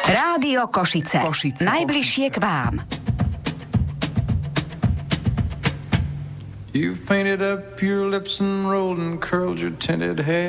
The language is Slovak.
Rádio Košice. Najbližšie k vám. You've painted up your lips and rolled and curled your tinted hair.